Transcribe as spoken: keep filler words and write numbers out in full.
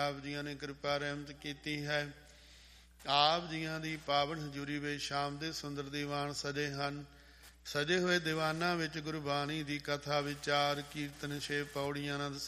ਆਪ ਜੀਆਂ ਨੇ ਕਿਰਪਾ ਰਹਿਮਤ ਕੀਤੀ ਹੈ। ਆਪ ਜੀਆਂ ਦੀ ਪਾਵਨ ਹਜ਼ੂਰੀ ਵਿੱਚ ਸ਼ਾਮ ਦੇ ਸੁੰਦਰ ਦੀਵਾਨ ਸਜੇ ਹਨ। ਸਜੇ ਹੋਏ ਦੀਵਾਨਾਂ ਵਿੱਚ ਗੁਰਬਾਣੀ ਦੀ ਕਥਾ ਵਿਚਾਰ ਕੀਰਤਨ ਛੇ ਪੌੜੀਆਂ ਆਨੰਦ